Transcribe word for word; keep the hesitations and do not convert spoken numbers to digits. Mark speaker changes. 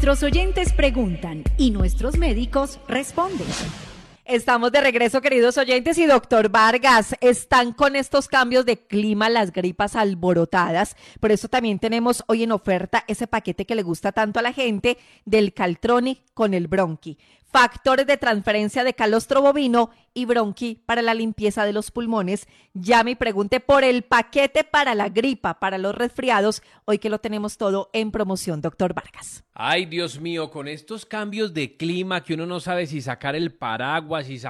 Speaker 1: Nuestros oyentes preguntan y nuestros médicos responden. Estamos de regreso, queridos oyentes, y doctor Vargas, están con estos cambios de clima las gripas alborotadas. Por eso también tenemos hoy en oferta ese paquete que le gusta tanto a la gente del Caltrone con el Bronchi. Factores de transferencia de calostro bovino y Bronchi para la limpieza de los pulmones. Llame y pregunte por el paquete para la gripa, para los resfriados, hoy que lo tenemos todo en promoción, doctor Vargas.
Speaker 2: Ay, Dios mío, con estos cambios de clima que uno no sabe si sacar el paraguas, si